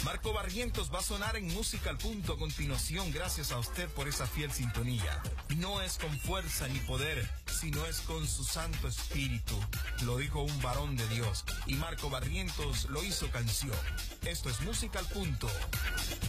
Marco Barrientos va a sonar en Música al Punto a continuación. Gracias a usted por esa fiel sintonía. No es con fuerza ni poder, sino es con su Santo Espíritu. Lo dijo un varón de Dios y Marco Barrientos lo hizo canción. Esto es Música al Punto.